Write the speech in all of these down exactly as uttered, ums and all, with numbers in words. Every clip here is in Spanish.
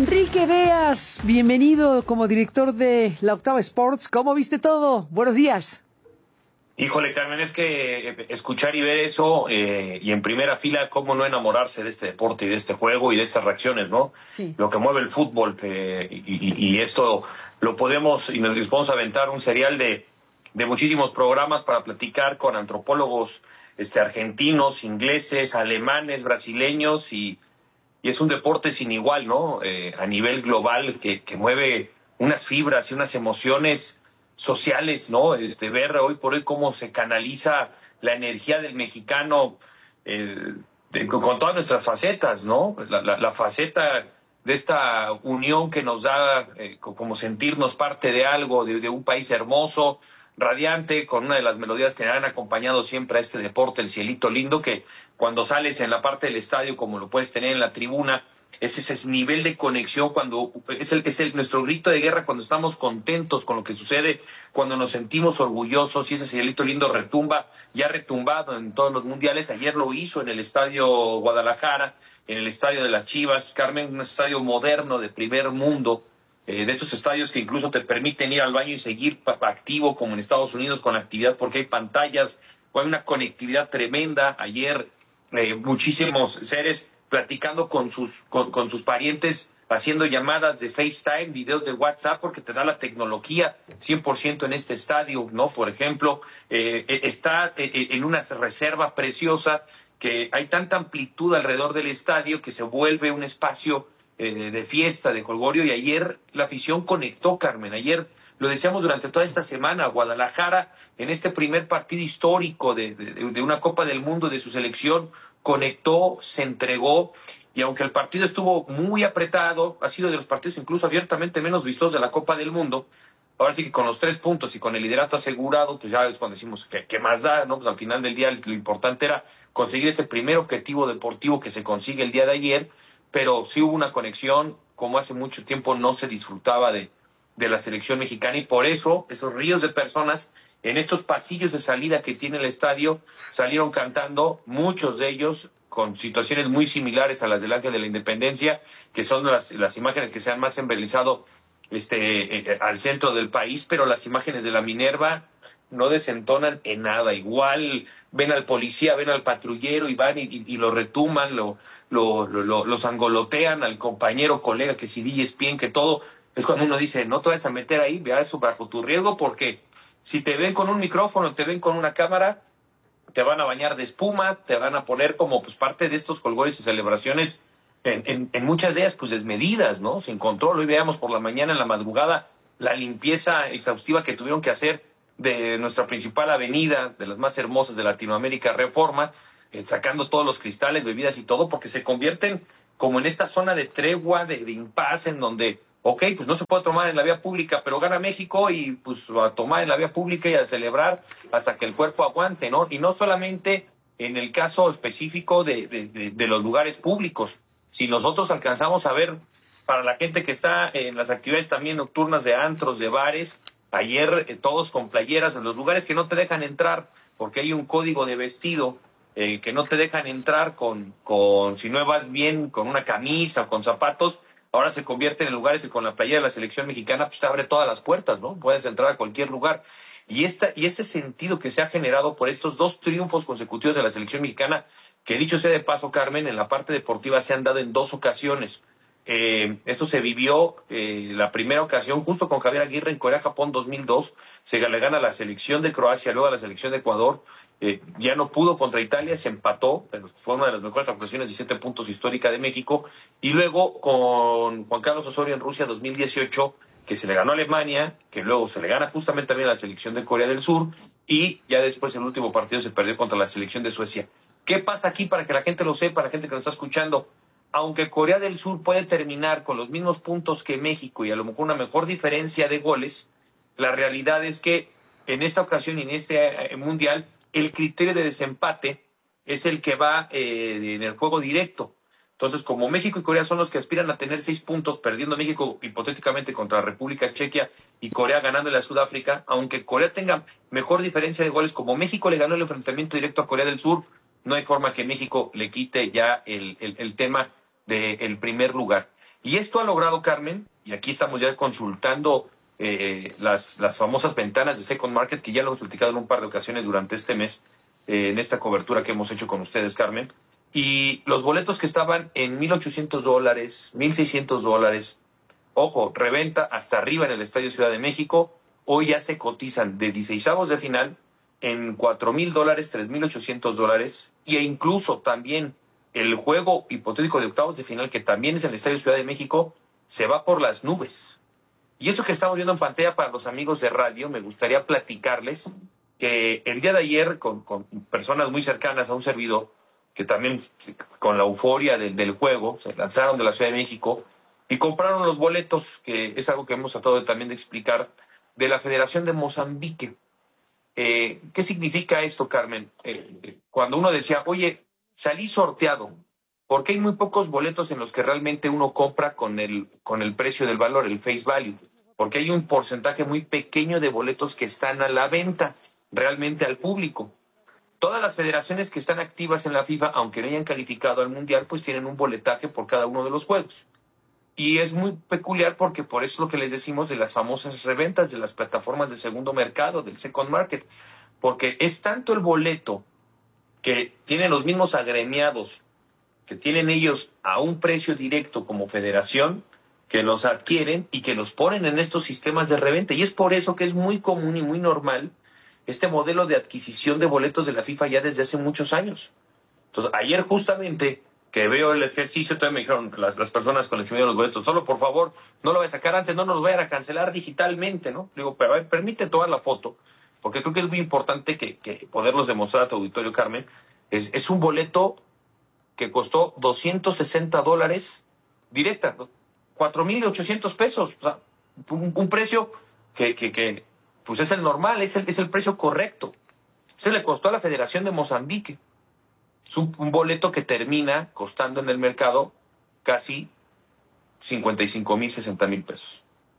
Enrique Beas, bienvenido como director de La Octava Sports. ¿Cómo viste todo? Buenos días. Híjole, Carmen, es que escuchar y ver eso, eh, y en primera fila, cómo no enamorarse de este deporte y de este juego y de estas reacciones, ¿no? Sí. Lo que mueve el fútbol, eh, y, y, y esto lo podemos, y nos podemos aventar un serial de, de muchísimos programas para platicar con antropólogos este, argentinos, ingleses, alemanes, brasileños, y, y es un deporte sin igual, ¿no? Eh, a nivel global, que, que mueve unas fibras y unas emociones sociales, ¿no? Este, ver hoy por hoy cómo se canaliza la energía del mexicano, eh, de, con todas nuestras facetas, ¿no? La, la, la faceta de esta unión que nos da eh, como sentirnos parte de algo, de, de un país hermoso, radiante, con una de las melodías que han acompañado siempre a este deporte, el cielito lindo, que cuando sales en la parte del estadio, como lo puedes tener en la tribuna, es ese nivel de conexión, cuando es el es el nuestro grito de guerra, cuando estamos contentos con lo que sucede, cuando nos sentimos orgullosos, y ese cielito lindo retumba, ya ha retumbado en todos los mundiales. Ayer lo hizo en el Estadio Guadalajara, en el Estadio de las Chivas, Carmen, un estadio moderno de primer mundo, eh, de esos estadios que incluso te permiten ir al baño y seguir activo, como en Estados Unidos, con la actividad, porque hay pantallas, o hay una conectividad tremenda. Ayer eh, muchísimos seres platicando con sus, con, con sus parientes, haciendo llamadas de FaceTime, videos de WhatsApp, porque te da la tecnología cien por ciento en este estadio, ¿no? Por ejemplo, eh, está en una reserva preciosa, que hay tanta amplitud alrededor del estadio que se vuelve un espacio eh, de fiesta, de jolgorio, y ayer la afición conectó, Carmen. Ayer lo decíamos durante toda esta semana, Guadalajara, en este primer partido histórico de, de, de una Copa del Mundo de su selección, conectó, se entregó, y aunque el partido estuvo muy apretado, ha sido de los partidos incluso abiertamente menos vistos de la Copa del Mundo. Ahora sí que con los tres puntos y con el liderato asegurado, pues ya es cuando decimos que, que más da, ¿no? Pues al final del día lo importante era conseguir ese primer objetivo deportivo que se consigue el día de ayer, pero sí hubo una conexión como hace mucho tiempo no se disfrutaba de, de la selección mexicana, y por eso esos ríos de personas en estos pasillos de salida que tiene el estadio salieron cantando, muchos de ellos con situaciones muy similares a las del Ángel de la Independencia, que son las, las imágenes que se han más embelezado este, eh, al centro del país, pero las imágenes de la Minerva no desentonan en nada. Igual ven al policía, ven al patrullero y van y, y, y lo retuman, lo, lo, lo, lo, los angolotean al compañero, colega, que si D J Spien, que todo. Es cuando uno dice, no te vayas a meter ahí, vea eso bajo tu riesgo, porque si te ven con un micrófono, te ven con una cámara, te van a bañar de espuma, te van a poner como pues parte de estos colgores y celebraciones, en, en, en muchas de ellas pues desmedidas, ¿no? Sin control. Hoy veamos por la mañana, en la madrugada, la limpieza exhaustiva que tuvieron que hacer de nuestra principal avenida, de las más hermosas de Latinoamérica, Reforma, eh, sacando todos los cristales, bebidas y todo, porque se convierten como en esta zona de tregua, de, de impas, en donde, ok, pues no se puede tomar en la vía pública, pero gana México y pues a tomar en la vía pública y a celebrar hasta que el cuerpo aguante, ¿no? Y no solamente en el caso específico de, de, de, de los lugares públicos. Si nosotros alcanzamos a ver, para la gente que está en las actividades también nocturnas de antros, de bares, ayer eh, todos con playeras, en los lugares que no te dejan entrar, porque hay un código de vestido, eh, que no te dejan entrar con, con, si no vas bien, con una camisa o con zapatos. Ahora se convierten en lugares que con la playera de la selección mexicana pues te abre todas las puertas, ¿no? Puedes entrar a cualquier lugar. Y esta y este sentido que se ha generado por estos dos triunfos consecutivos de la selección mexicana, que dicho sea de paso, Carmen, en la parte deportiva se han dado en dos ocasiones. Eh, esto se vivió, eh, la primera ocasión justo con Javier Aguirre en Corea-Japón dos mil dos, se le gana a la selección de Croacia, luego a la selección de Ecuador, eh, ya no pudo contra Italia, se empató, pero fue una de las mejores actuaciones, diecisiete puntos histórica de México, y luego con Juan Carlos Osorio en Rusia dos mil dieciocho, que se le ganó a Alemania, que luego se le gana justamente también a la selección de Corea del Sur, y ya después el último partido se perdió contra la selección de Suecia. ¿Qué pasa aquí para que la gente lo sepa, la gente que nos está escuchando? Aunque Corea del Sur puede terminar con los mismos puntos que México y a lo mejor una mejor diferencia de goles, la realidad es que en esta ocasión y en este eh, mundial, el criterio de desempate es el que va eh, en el juego directo. Entonces, como México y Corea son los que aspiran a tener seis puntos, perdiendo México hipotéticamente contra la República Chequia y Corea ganándole a Sudáfrica, aunque Corea tenga mejor diferencia de goles, como México le ganó el enfrentamiento directo a Corea del Sur, no hay forma que México le quite ya el, el, el tema del primer lugar. Y esto ha logrado, Carmen, y aquí estamos ya consultando eh, las, las famosas ventanas de Second Market, que ya lo hemos platicado en un par de ocasiones durante este mes, eh, en esta cobertura que hemos hecho con ustedes, Carmen. Y los boletos que estaban en mil ochocientos dólares, mil seiscientos dólares, ojo, reventa hasta arriba en el Estadio Ciudad de México, hoy ya se cotizan de dieciseisavos de final en cuatro mil dólares, tres mil ochocientos dólares, e incluso también el juego hipotético de octavos de final, que también es en el Estadio Ciudad de México, se va por las nubes. Y eso que estamos viendo en pantalla para los amigos de radio, me gustaría platicarles que el día de ayer, con, con personas muy cercanas a un servidor, que también con la euforia del, del juego, se lanzaron de la Ciudad de México y compraron los boletos, que es algo que hemos tratado de, también de explicar, de la Federación de Mozambique. Eh, ¿Qué significa esto, Carmen? Eh, cuando uno decía, oye, salí sorteado, porque hay muy pocos boletos en los que realmente uno compra con el, con el precio del valor, el face value, porque hay un porcentaje muy pequeño de boletos que están a la venta realmente al público. Todas las federaciones que están activas en la FIFA, aunque no hayan calificado al Mundial, pues tienen un boletaje por cada uno de los juegos. Y es muy peculiar porque por eso es lo que les decimos de las famosas reventas de las plataformas de segundo mercado, del second market, porque es tanto el boleto que tienen los mismos agremiados, que tienen ellos a un precio directo como federación, que los adquieren y que los ponen en estos sistemas de reventa. Y es por eso que es muy común y muy normal este modelo de adquisición de boletos de la FIFA ya desde hace muchos años. Entonces, ayer justamente que veo el ejercicio, todavía me dijeron las, las personas con las que me dieron los boletos, solo por favor, no lo voy a sacar antes, no nos vayan a cancelar digitalmente, ¿no? Digo, pero a ver, permite tomar la foto, porque creo que es muy importante que, que poderlos demostrar a tu auditorio, Carmen. Es, es un boleto que costó doscientos sesenta dólares directa, ¿no? cuatro mil ochocientos pesos, o sea, un, un precio que, que, que, pues es el normal, es el, es el precio correcto. Se le costó a la Federación de Mozambique. Es un, un boleto que termina costando en el mercado casi cincuenta y cinco mil, sesenta mil pesos.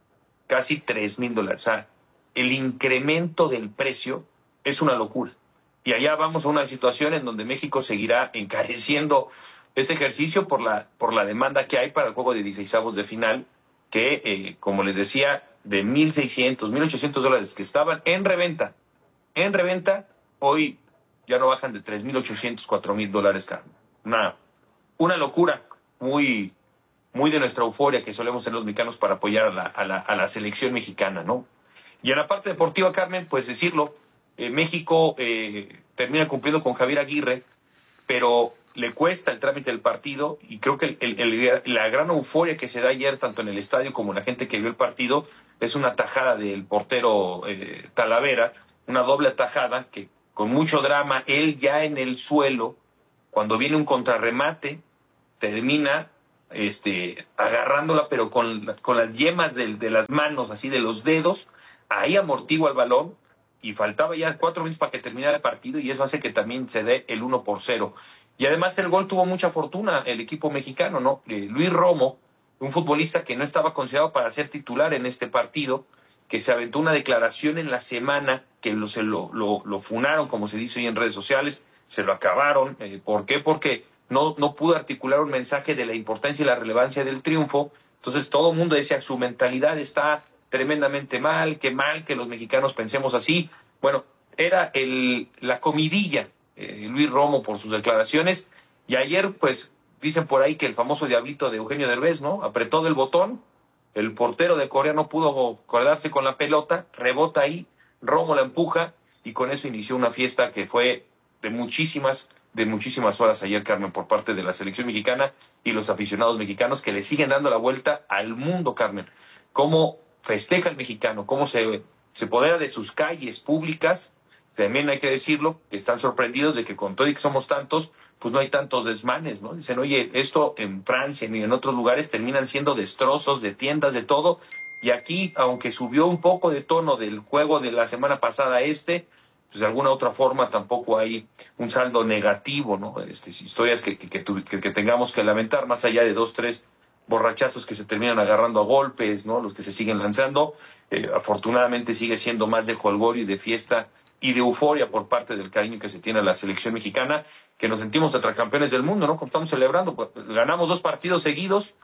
Casi tres mil dólares. O sea, el incremento del precio es una locura. Y allá vamos a una situación en donde México seguirá encareciendo este ejercicio por la, por la demanda que hay para el juego de dieciseisavos de final, que, eh, como les decía, de mil seiscientos, mil ochocientos dólares que estaban en reventa, en reventa, hoy ya no bajan de tres mil ochocientos, cuatro mil dólares, Carmen. Una, una locura muy, muy de nuestra euforia que solemos tener los mexicanos para apoyar a la, a la, a la selección mexicana, ¿no? Y en la parte deportiva, Carmen, pues decirlo, eh, México eh, termina cumpliendo con Javier Aguirre, pero le cuesta el trámite del partido, y creo que el, el, la gran euforia que se da ayer, tanto en el estadio como en la gente que vio el partido, es una tajada del portero eh, Talavera, una doble tajada que con mucho drama, él ya en el suelo, cuando viene un contrarremate, termina este, agarrándola, pero con, con las yemas de, de las manos, así de los dedos, ahí amortigua el balón, y faltaba ya cuatro minutos para que terminara el partido, y eso hace que también se dé el uno por cero. Y además el gol tuvo mucha fortuna, el equipo mexicano, ¿no? Eh, Luis Romo, un futbolista que no estaba considerado para ser titular en este partido, que se aventó una declaración en la semana, que lo, se lo, lo, lo funaron, como se dice hoy en redes sociales, se lo acabaron. Eh, ¿Por qué? Porque no, no pudo articular un mensaje de la importancia y la relevancia del triunfo. Entonces todo el mundo decía, su mentalidad está tremendamente mal, qué mal que los mexicanos pensemos así. Bueno, era el, la comidilla, eh, Luis Romo, por sus declaraciones. Y ayer, pues, dicen por ahí que el famoso diablito de Eugenio Derbez, ¿no? Apretó del botón. El portero de Corea no pudo acordarse con la pelota, rebota ahí, Romo la empuja y con eso inició una fiesta que fue de muchísimas, de muchísimas horas ayer, Carmen, por parte de la selección mexicana y los aficionados mexicanos que le siguen dando la vuelta al mundo, Carmen. Cómo festeja el mexicano, cómo se, se apodera de sus calles públicas. También hay que decirlo, que están sorprendidos de que con todo y que somos tantos, pues no hay tantos desmanes, ¿no? Dicen, oye, esto en Francia ni en otros lugares terminan siendo destrozos de tiendas, de todo. Y aquí, aunque subió un poco de tono del juego de la semana pasada este, pues de alguna otra forma tampoco hay un saldo negativo, ¿no? Este, historias que, que, que, que, que tengamos que lamentar, más allá de dos, tres borrachazos que se terminan agarrando a golpes, ¿no? Los que se siguen lanzando. Eh, afortunadamente sigue siendo más de jolgorio y de fiesta y de euforia por parte del cariño que se tiene a la selección mexicana, que nos sentimos tetracampeones del mundo, ¿no? Como estamos celebrando, pues, ganamos dos partidos seguidos,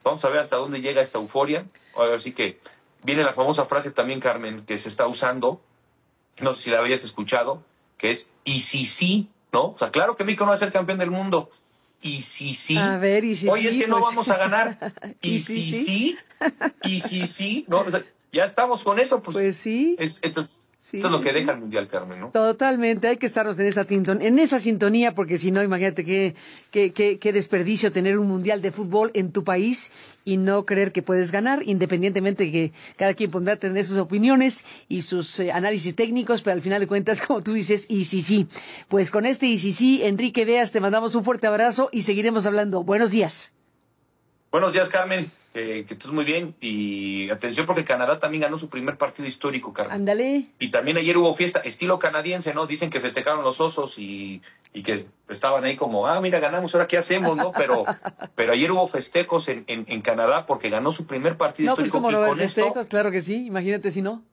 Vamos a ver hasta dónde llega esta euforia. Así que viene la famosa frase también, Carmen, que se está usando, no sé si la habías escuchado, que es, ¿y si sí? ¿No? O sea, claro que México no va a ser campeón del mundo. ¿Y si sí? A ver, ¿y si Oye, sí? es que no Pues... vamos a ganar. ¿Y, ¿Y si si sí? sí? ¿Y si sí? ¿No? O sea, ya estamos con eso, pues. Pues sí. Es, esto es, Sí, esto es lo sí, que sí. deja el Mundial, Carmen, ¿no? Totalmente, hay que estarnos en esa, tinton, en esa sintonía, porque si no, imagínate qué, qué, qué, qué desperdicio tener un mundial de fútbol en tu país y no creer que puedes ganar, independientemente de que cada quien podrá tener sus opiniones y sus eh, análisis técnicos, pero al final de cuentas, como tú dices, y sí, sí. Pues con este y sí, sí, Enrique Beas, te mandamos un fuerte abrazo y seguiremos hablando. Buenos días. Buenos días, Carmen. Eh, que estés muy bien. Y atención porque Canadá también ganó su primer partido histórico, Carmen. Ándale. Y también ayer hubo fiesta, estilo canadiense, ¿no? Dicen que festejaron los osos y, y que estaban ahí como, ah, mira, ganamos, ¿ahora qué hacemos, no? Pero, pero ayer hubo festejos en, en, en Canadá porque ganó su primer partido No, pues histórico. como Y no con ver festejos, esto, claro que sí, imagínate si no.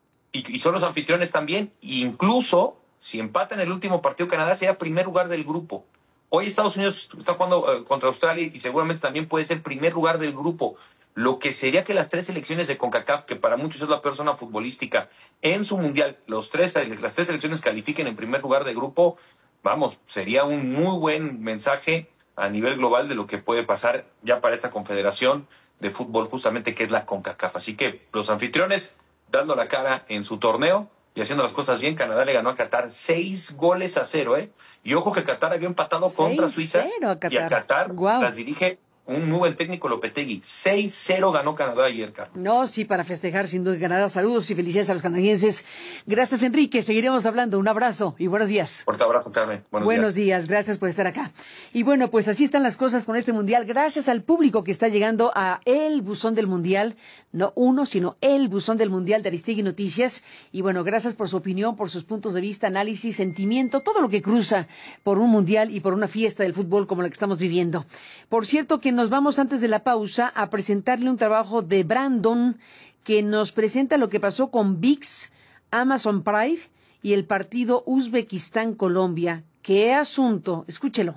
y, y son los anfitriones también. E incluso, si empatan el último partido, Canadá sería primer lugar del grupo. Hoy Estados Unidos está jugando eh, contra Australia y seguramente también puede ser primer lugar del grupo. Lo que sería que las tres selecciones de CONCACAF, que para muchos es la peor zona futbolística, en su mundial, los tres, las tres selecciones califiquen en primer lugar de grupo, vamos, sería un muy buen mensaje a nivel global de lo que puede pasar ya para esta confederación de fútbol justamente que es la CONCACAF. Así que los anfitriones dando la cara en su torneo y haciendo las cosas bien. Canadá le ganó a Qatar seis goles a cero, ¿eh? Y ojo que Qatar había empatado contra Suiza a Qatar. y a Qatar Wow. las dirige un muy buen técnico, Lopetegui. seis cero ganó Canadá ayer, Carmen. No, sí, para festejar sin duda Canadá. Saludos y felicidades a los canadienses. Gracias, Enrique. Seguiremos hablando. Un abrazo y buenos días. Fuerte abrazo, Carmen. Buenos, buenos días. días. Gracias por estar acá. Y bueno, pues así están las cosas con este mundial. Gracias al público que está llegando a el buzón del mundial. No uno, sino el buzón del mundial de Aristegui Noticias. Y bueno, gracias por su opinión, por sus puntos de vista, análisis, sentimiento, todo lo que cruza por un mundial y por una fiesta del fútbol como la que estamos viviendo. Por cierto, que nos vamos antes de la pausa a presentarle un trabajo de Brandon que nos presenta lo que pasó con V I X, Amazon Prime y el partido Uzbekistán-Colombia. ¿Qué asunto? Escúchelo.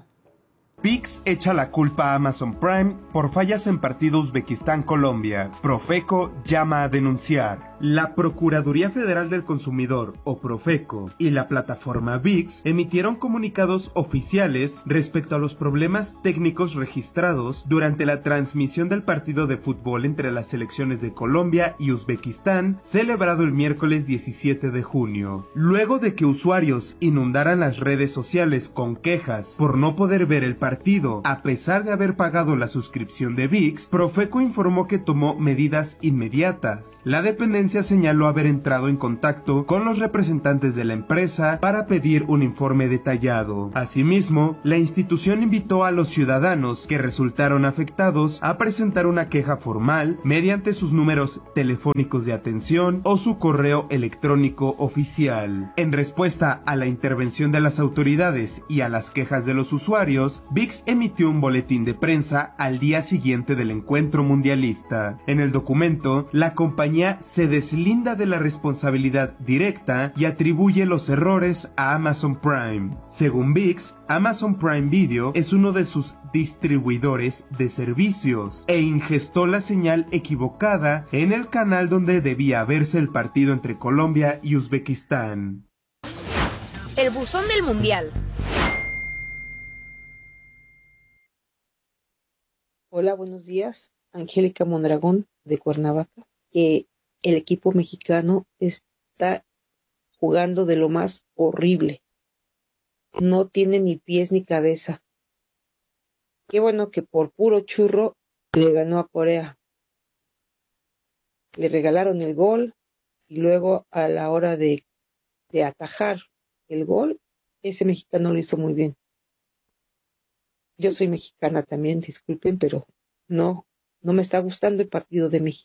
V I X echa la culpa a Amazon Prime por fallas en partido Uzbekistán-Colombia. Profeco llama a denunciar. La Procuraduría Federal del Consumidor, o Profeco, y la plataforma V I X emitieron comunicados oficiales respecto a los problemas técnicos registrados durante la transmisión del partido de fútbol entre las selecciones de Colombia y Uzbekistán, celebrado el miércoles diecisiete de junio. Luego de que usuarios inundaran las redes sociales con quejas por no poder ver el partido, a pesar de haber pagado la suscripción de V I X, Profeco informó que tomó medidas inmediatas. La dependencia señaló haber entrado en contacto con los representantes de la empresa para pedir un informe detallado. Asimismo, la institución invitó a los ciudadanos que resultaron afectados a presentar una queja formal mediante sus números telefónicos de atención o su correo electrónico oficial. En respuesta a la intervención de las autoridades y a las quejas de los usuarios, V I X emitió un boletín de prensa al día siguiente del encuentro mundialista. En el documento, la compañía se deslinda de la responsabilidad directa y atribuye los errores a Amazon Prime. Según V I X, Amazon Prime Video es uno de sus distribuidores de servicios e ingestó la señal equivocada en el canal donde debía verse el partido entre Colombia y Uzbekistán. El buzón del mundial. Hola, buenos días. Angélica Mondragón de Cuernavaca. Que el equipo mexicano está jugando de lo más horrible. No tiene ni pies ni cabeza. Qué bueno que por puro churro le ganó a Corea. Le regalaron el gol y luego a la hora de, de atajar el gol, ese mexicano lo hizo muy bien. Yo soy mexicana también, disculpen, pero no, no me está gustando el partido de México.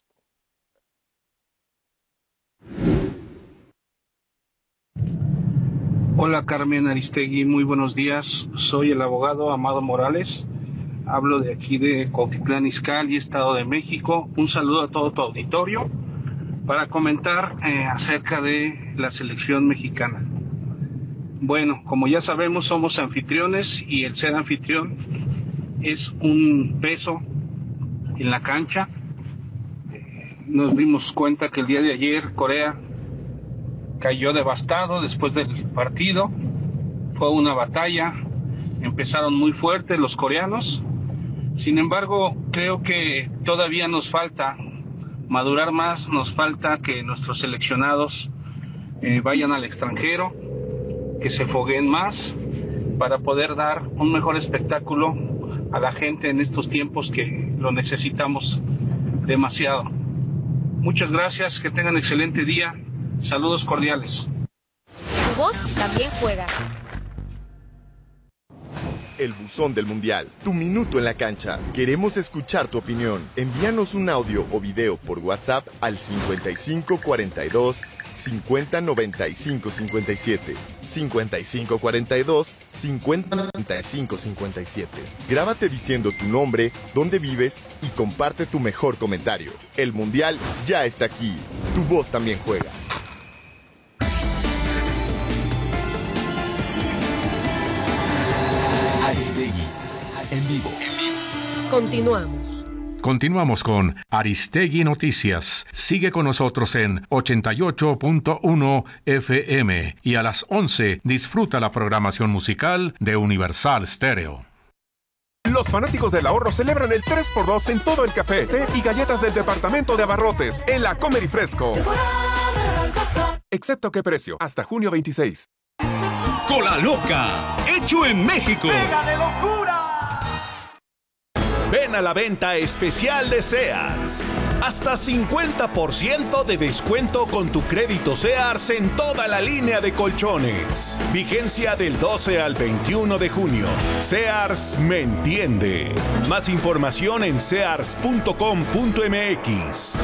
Hola Carmen Aristegui, muy buenos días. Soy el abogado Amado Morales. Hablo de aquí de Cuautitlán Izcalli, Estado de México. Un saludo a todo tu auditorio para comentar eh, acerca de la selección mexicana. Bueno, como ya sabemos, somos anfitriones y el ser anfitrión es un peso en la cancha. Nos dimos cuenta que el día de ayer Corea cayó devastado después del partido. Fue una batalla, empezaron muy fuertes los coreanos. Sin embargo, creo que todavía nos falta madurar más, nos falta que nuestros seleccionados eh, vayan al extranjero, que se fogueen más para poder dar un mejor espectáculo a la gente en estos tiempos que lo necesitamos demasiado. Muchas gracias, que tengan excelente día. Saludos cordiales. Tu voz también juega. El buzón del mundial, tu minuto en la cancha. Queremos escuchar tu opinión. Envíanos un audio o video por WhatsApp al cincuenta y cinco cuarenta y dos cincuenta noventa y cinco cincuenta y siete. cincuenta y cinco cuarenta y dos cincuenta noventa y cinco cincuenta y siete. Grábate diciendo tu nombre, dónde vives y comparte tu mejor comentario. El mundial ya está aquí. Tu voz también juega. Aristegui, en vivo. Continuamos. Continuamos con Aristegui Noticias. Sigue con nosotros en ochenta y ocho punto uno F M y a las once disfruta la programación musical de Universal Stereo. Los fanáticos del ahorro celebran el tres por dos en todo el café, té y galletas del departamento de abarrotes en la Comer y Fresco. Excepto qué precio, hasta junio veintiséis. Cola Loca, hecho en México. ¡Pega de locura! Ven a la venta especial de Sears. Hasta cincuenta por ciento de descuento con tu crédito Sears en toda la línea de colchones. Vigencia del doce al veintiuno de junio. Sears me entiende. Más información en sears punto com punto m x.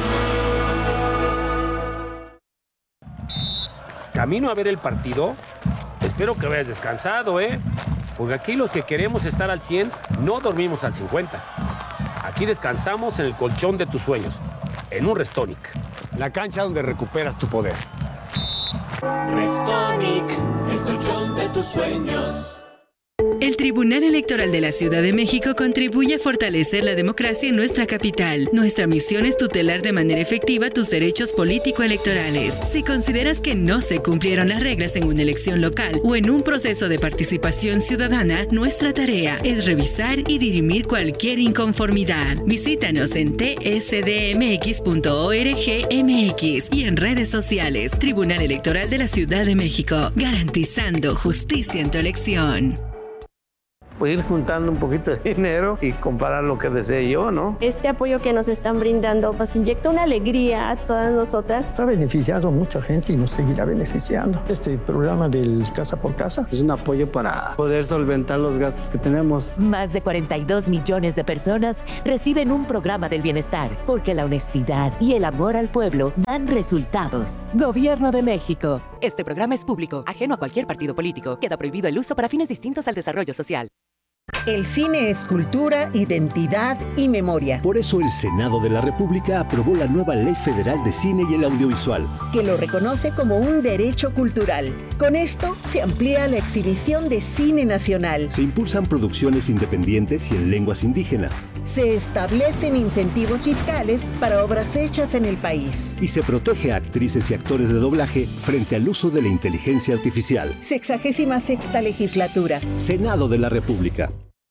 Camino a ver el partido. Espero que hayas descansado, ¿eh? Porque aquí los que queremos estar al cien, no dormimos al cincuenta. Aquí descansamos en el colchón de tus sueños, en un Restonic. La cancha donde recuperas tu poder. Restonic, el colchón de tus sueños. El Tribunal Electoral de la Ciudad de México contribuye a fortalecer la democracia en nuestra capital. Nuestra misión es tutelar de manera efectiva tus derechos político-electorales. Si consideras que no se cumplieron las reglas en una elección local o en un proceso de participación ciudadana, nuestra tarea es revisar y dirimir cualquier inconformidad. Visítanos en t s d m x punto org m x y en redes sociales. Tribunal Electoral de la Ciudad de México, garantizando justicia en tu elección. Pues ir juntando un poquito de dinero y comprar lo que desee yo, ¿no? Este apoyo que nos están brindando nos inyecta una alegría a todas nosotras. Ha beneficiado a mucha gente y nos seguirá beneficiando. Este programa del Casa por Casa es un apoyo para poder solventar los gastos que tenemos. Más de cuarenta y dos millones de personas reciben un programa del bienestar, porque la honestidad y el amor al pueblo dan resultados. Gobierno de México. Este programa es público, ajeno a cualquier partido político. Queda prohibido el uso para fines distintos al desarrollo social. El cine es cultura, identidad y memoria. Por eso el Senado de la República aprobó la nueva Ley Federal de Cine y el Audiovisual, que lo reconoce como un derecho cultural. Con esto se amplía la exhibición de cine nacional. Se impulsan producciones independientes y en lenguas indígenas. Se establecen incentivos fiscales para obras hechas en el país. Y se protege a actrices y actores de doblaje frente al uso de la inteligencia artificial. Sexagésima sexta legislatura. Senado de la República.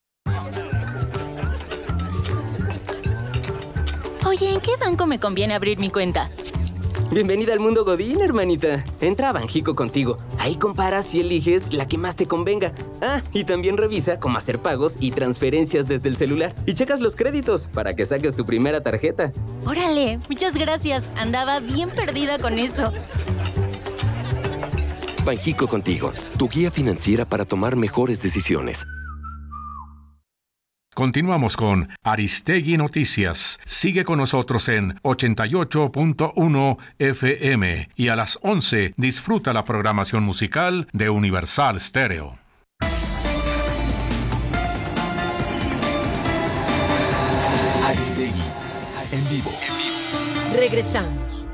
Oye, ¿en qué banco me conviene abrir mi cuenta? Bienvenida al mundo Godín, hermanita. Entra a Banjico contigo. Ahí comparas y eliges la que más te convenga. Ah, y también revisa cómo hacer pagos y transferencias desde el celular. Y checas los créditos para que saques tu primera tarjeta. Órale, muchas gracias. Andaba bien perdida con eso. Banjico contigo, tu guía financiera para tomar mejores decisiones. Continuamos con Aristegui Noticias. Sigue con nosotros en ochenta y ocho punto uno F M y a las once disfruta la programación musical de Universal Stereo. Aristegui, en vivo. Regresamos.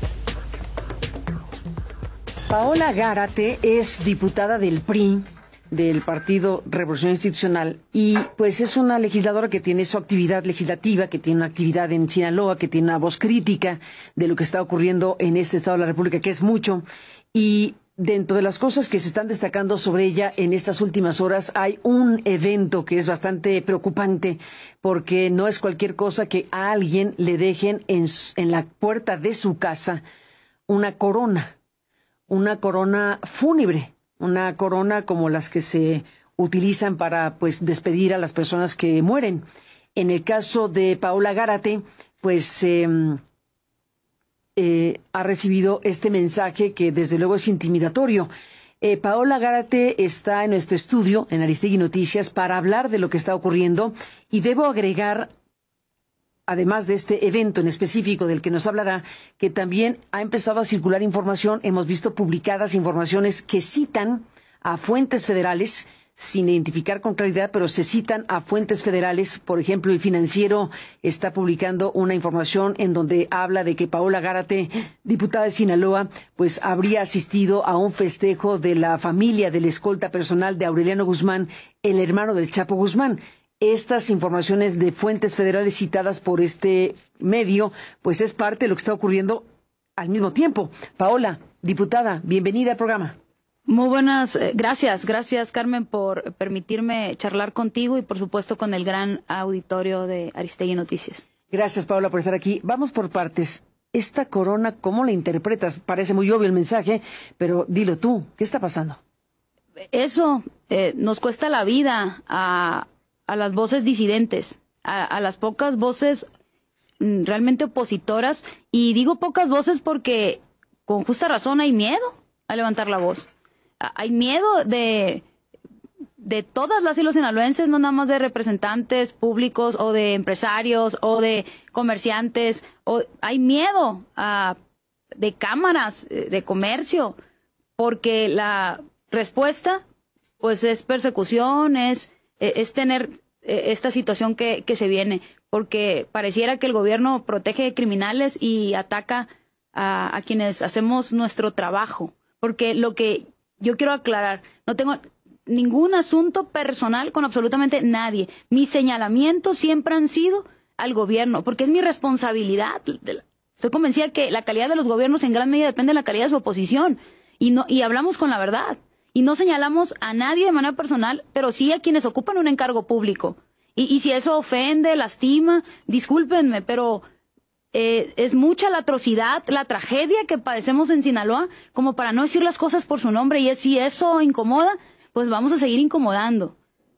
Paola Gárate es diputada del P R I del Partido Revolucionario Institucional, y pues es una legisladora que tiene su actividad legislativa, que tiene una actividad en Sinaloa, que tiene una voz crítica de lo que está ocurriendo en este estado de la República, que es mucho. Y dentro de las cosas que se están destacando sobre ella en estas últimas horas, hay un evento que es bastante preocupante, porque no es cualquier cosa que a alguien le dejen en, en la puerta de su casa una corona, una corona fúnebre, una corona como las que se utilizan para pues despedir a las personas que mueren. En el caso de Paola Gárate, pues eh, eh, ha recibido este mensaje que desde luego es intimidatorio. Eh, Paola Gárate está en nuestro estudio, en Aristegui Noticias, para hablar de lo que está ocurriendo, y debo agregar, además de este evento en específico del que nos hablará, que también ha empezado a circular información, hemos visto publicadas informaciones que citan a fuentes federales, sin identificar con claridad, pero se citan a fuentes federales. Por ejemplo, El Financiero está publicando una información en donde habla de que Paola Gárate, diputada de Sinaloa, pues habría asistido a un festejo de la familia del escolta personal de Aureliano Guzmán, el hermano del Chapo Guzmán. Estas informaciones de fuentes federales citadas por este medio, pues es parte de lo que está ocurriendo al mismo tiempo. Paola, diputada, bienvenida al programa. Muy buenas, eh, gracias, gracias Carmen por permitirme charlar contigo y por supuesto con el gran auditorio de Aristegui Noticias. Gracias, Paola, por estar aquí. Vamos por partes. Esta corona, ¿cómo la interpretas? Parece muy obvio el mensaje, pero dilo tú, ¿qué está pasando? Eso eh, nos cuesta la vida a, a las voces disidentes, a, a las pocas voces mm, realmente opositoras, y digo pocas voces porque con justa razón hay miedo a levantar la voz. Hay miedo de, de todas las y los sinaloenses, no nada más de representantes públicos o de empresarios o de comerciantes. O, hay miedo a, de cámaras de comercio, porque la respuesta pues es persecución, es, es tener esta situación que, que se viene, porque pareciera que el gobierno protege criminales y ataca a, a quienes hacemos nuestro trabajo. Porque lo que yo quiero aclarar, no tengo ningún asunto personal con absolutamente nadie. Mis señalamientos siempre han sido al gobierno, porque es mi responsabilidad. Estoy convencida que la calidad de los gobiernos en gran medida depende de la calidad de su oposición. Y, no, y hablamos con la verdad. Y no señalamos a nadie de manera personal, pero sí a quienes ocupan un encargo público. Y, y si eso ofende, lastima, discúlpenme, pero... Eh, es mucha la atrocidad, la tragedia que padecemos en Sinaloa, como para no decir las cosas por su nombre, y es, si eso incomoda, pues vamos a seguir incomodando.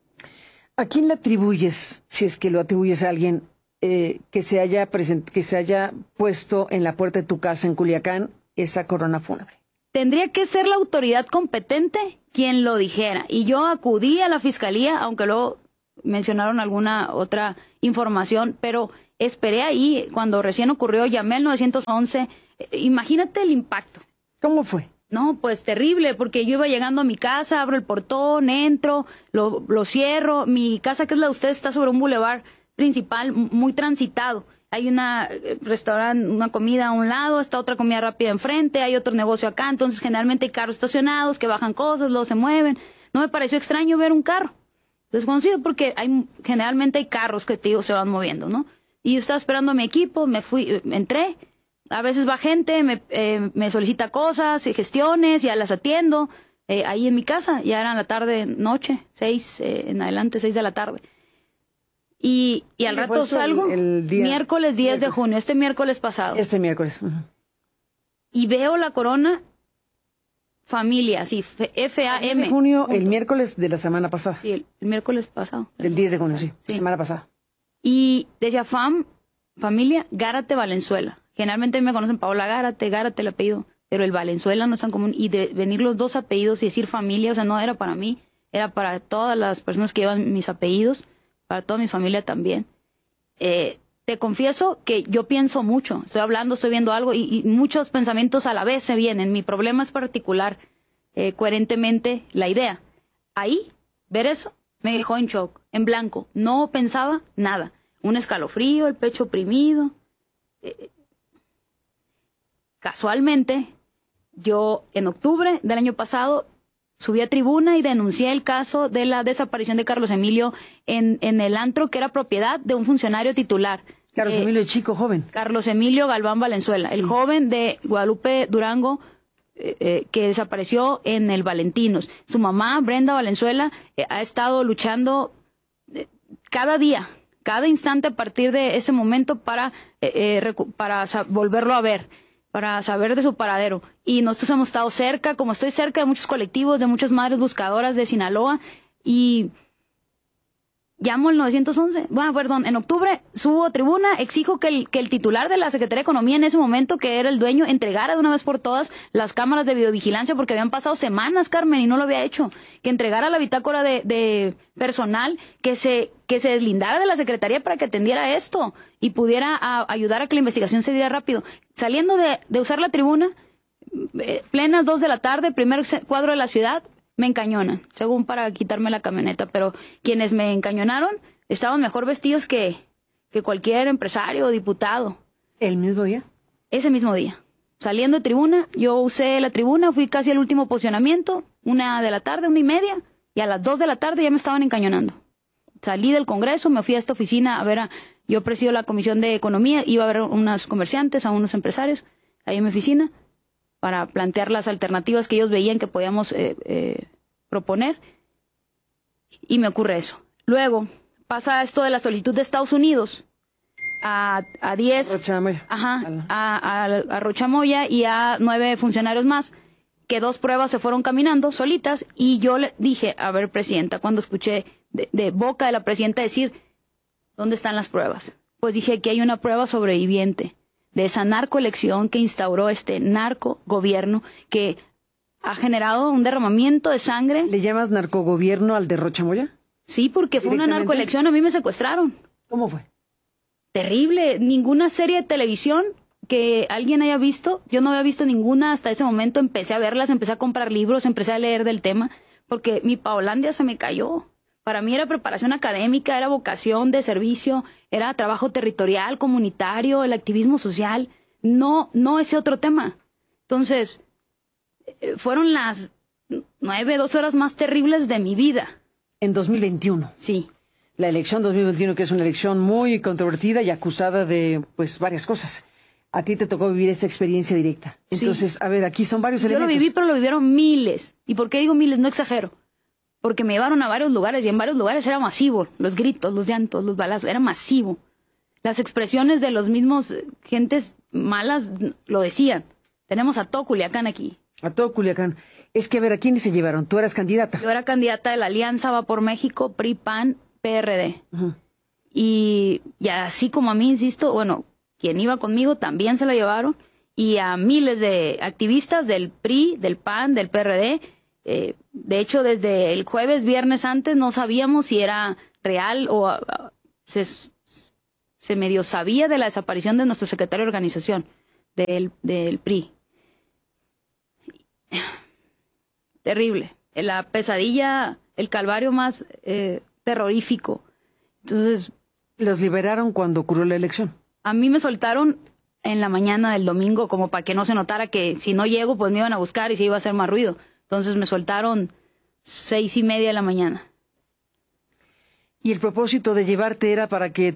¿A quién le atribuyes, si es que lo atribuyes a alguien, eh, que se haya present que se haya puesto en la puerta de tu casa en Culiacán esa corona fúnebre? Tendría que ser la autoridad competente quien lo dijera, y yo acudí a la fiscalía, aunque luego mencionaron alguna otra información, pero esperé ahí. Cuando recién ocurrió, llamé al nueve once. Imagínate el impacto. ¿Cómo fue? No, pues terrible, porque yo iba llegando a mi casa, abro el portón, entro, lo, lo cierro. Mi casa, que es la de ustedes, está sobre un bulevar principal muy transitado. Hay un restaurante, una comida a un lado, está otra comida rápida enfrente, hay otro negocio acá. Entonces, generalmente hay carros estacionados que bajan cosas, luego se mueven. No me pareció extraño ver un carro desconocido, porque hay, generalmente hay carros que, tío, se van moviendo, ¿no? Y yo estaba esperando a mi equipo, me fui, entré. A veces va gente, me, eh, me solicita cosas, gestiones, ya las atiendo. Eh, ahí en mi casa, ya era la tarde, noche, seis eh, en adelante, seis de la tarde. Y, y al rato salgo, el, el día, miércoles diez de junio, este miércoles pasado. Este miércoles. Uh-huh. Y veo la corona familia, sí, F A M. diez de junio, el miércoles de la semana pasada. Sí, el, el miércoles pasado. Del diez de junio, sí, sí. Semana pasada. Y decía fam, familia Gárate Valenzuela. Generalmente me conocen Paola Gárate, Gárate el apellido, pero el Valenzuela no es tan común. Y de venir los dos apellidos y decir familia, o sea, no era para mí, era para todas las personas que llevan mis apellidos, para toda mi familia también. Eh, te confieso que yo pienso mucho, estoy hablando, estoy viendo algo, y, y muchos pensamientos a la vez se vienen. Mi problema es particular eh, coherentemente la idea. Ahí, ver eso, me dejó en shock, en blanco. No pensaba nada. Un escalofrío, el pecho oprimido. Eh, casualmente, yo en octubre del año pasado subí a tribuna y denuncié el caso de la desaparición de Carlos Emilio en, en el antro que era propiedad de un funcionario titular. Carlos eh, Emilio Chico, joven. Carlos Emilio Galván Valenzuela, sí. El joven de Guadalupe Durango, eh, eh, que desapareció en el Valentinos. Su mamá, Brenda Valenzuela, eh, ha estado luchando eh, cada día, cada instante a partir de ese momento para, eh, eh, para volverlo a ver, para saber de su paradero. Y nosotros hemos estado cerca, como estoy cerca de muchos colectivos, de muchas madres buscadoras de Sinaloa, y llamo al nueve once. Bueno, perdón, en octubre subo a tribuna, exijo que el, que el titular de la Secretaría de Economía en ese momento, que era el dueño, entregara de una vez por todas las cámaras de videovigilancia, porque habían pasado semanas, Carmen, y no lo había hecho. Que entregara la bitácora de, de personal, que se, que se deslindara de la Secretaría para que atendiera esto y pudiera a, ayudar a que la investigación se diera rápido. Saliendo de, de usar la tribuna, eh, plenas dos de la tarde, primer cuadro de la ciudad, me encañonan, según para quitarme la camioneta, pero quienes me encañonaron estaban mejor vestidos que, que cualquier empresario o diputado. ¿El mismo día? Ese mismo día. Saliendo de tribuna, yo usé la tribuna, fui casi al último posicionamiento, una de la tarde, una y media, y a las dos de la tarde ya me estaban encañonando. Salí del Congreso, me fui a esta oficina a ver, a, yo presido la Comisión de Economía, iba a ver a unos comerciantes, a unos empresarios, ahí en mi oficina, para plantear las alternativas que ellos veían que podíamos eh, eh, proponer, y me ocurre eso. Luego pasa esto de la solicitud de Estados Unidos a, a diez, Rochamoya. Ajá, a, a, a Rochamoya y a nueve funcionarios más, que dos pruebas se fueron caminando solitas, y yo le dije, a ver, presidenta, cuando escuché de, de boca de la presidenta decir, ¿dónde están las pruebas? Pues dije que hay una prueba sobreviviente de esa narcoelección que instauró este narcogobierno que ha generado un derramamiento de sangre. ¿Le llamas narcogobierno al de Rochamoya? Sí, porque fue una narcoelección, a mí me secuestraron. ¿Cómo fue? Terrible, ninguna serie de televisión que alguien haya visto, yo no había visto ninguna hasta ese momento, empecé a verlas, empecé a comprar libros, empecé a leer del tema, porque mi Paolandia se me cayó. Para mí era preparación académica, era vocación de servicio, era trabajo territorial, comunitario, el activismo social, no, no ese otro tema. Entonces, eh, fueron las nueve, dos horas más terribles de mi vida. En dos mil veintiuno. Sí. La elección dos mil veintiuno, que es una elección muy controvertida y acusada de, pues, varias cosas. A ti te tocó vivir esta experiencia directa. Entonces, sí. A ver, aquí son varios Yo elementos. Yo lo viví, pero lo vivieron miles. ¿Y por qué digo miles? No exagero. Porque me llevaron a varios lugares y en varios lugares era masivo. Los gritos, los llantos, los balazos, era masivo. Las expresiones de los mismos gentes malas lo decían. Tenemos a todo Culiacán aquí. A todo Culiacán. Es que, a ver, ¿a quiénes se llevaron? ¿Tú eras candidata? Yo era candidata de la Alianza Va por México, P R I, P A N, P R D. Uh-huh. Y, y así como a mí, insisto, bueno, quien iba conmigo también se la llevaron. Y a miles de activistas del P R I, del P A N, del P R D. Eh, de hecho, desde el jueves, viernes antes, no sabíamos si era real o uh, se, se medio sabía de la desaparición de nuestro secretario de organización del, del P R I. Terrible. La pesadilla, el calvario más eh, terrorífico. Entonces, ¿los liberaron cuando ocurrió la elección? A mí me soltaron en la mañana del domingo, como para que no se notara que si no llego, pues me iban a buscar y se iba a hacer más ruido. Entonces me soltaron seis y media de la mañana. ¿Y el propósito de llevarte era para que